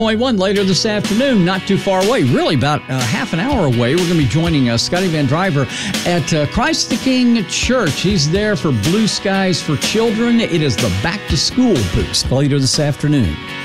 One later this afternoon, not too far away, really about half an hour away. We're going to be joining Scotty Van Driver at Christ the King Church. He's there for Blue Skies for Children. It is the Back to School boost later this afternoon.